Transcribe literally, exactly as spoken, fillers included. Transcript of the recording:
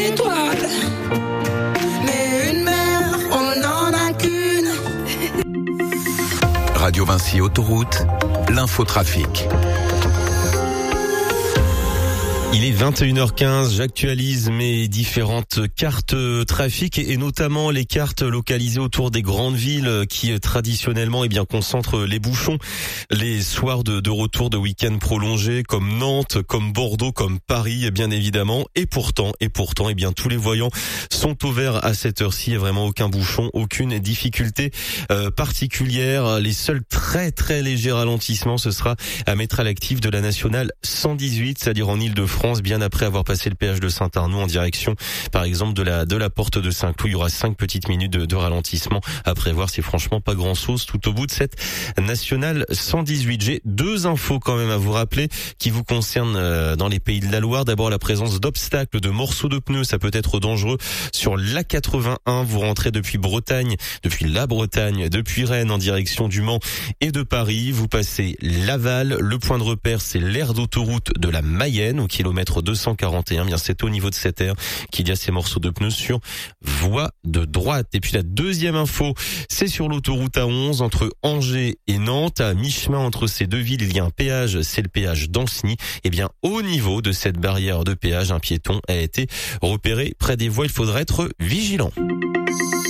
étoiles. Mais une mer, on n'en a qu'une. Radio Vinci Autoroute, l'infotrafic. Il est vingt et une heures quinze, j'actualise mes différentes cartes trafic et notamment les cartes localisées autour des grandes villes qui traditionnellement eh bien concentrent les bouchons les soirs de, de retour de week-end prolongés comme Nantes, comme Bordeaux, comme Paris bien évidemment. Et pourtant, et pourtant, eh bien tous les voyants sont au vert à cette heure-ci. Il n'y a vraiment aucun bouchon, aucune difficulté euh, particulière. Les seuls très très légers ralentissements, ce sera à mettre à l'actif de la nationale cent dix-huit, c'est-à-dire en Île-de-France. France, bien après avoir passé le péage de Saint-Arnaud en direction, par exemple, de la de la porte de Saint-Cloud. Il y aura cinq petites minutes de, de ralentissement à prévoir. C'est franchement pas grand-chose tout au bout de cette nationale cent dix-huit. J'ai deux infos quand même à vous rappeler qui vous concernent euh, dans les Pays de la Loire. D'abord, la présence d'obstacles, de morceaux de pneus. Ça peut être dangereux sur l'A quatre-vingt-un. Vous rentrez depuis Bretagne, depuis la Bretagne, depuis Rennes en direction du Mans et de Paris. Vous passez Laval. Le point de repère, c'est l'aire d'autoroute de la Mayenne au kilomètre deux cent quarante et un, bien c'est au niveau de cette aire qu'il y a ces morceaux de pneus sur voie de droite. Et puis la deuxième info, c'est sur l'autoroute A onze entre Angers et Nantes. À mi-chemin entre ces deux villes, il y a un péage, c'est le péage d'Ancenis. Et bien au niveau de cette barrière de péage, un piéton a été repéré près des voies. Il faudra être vigilant.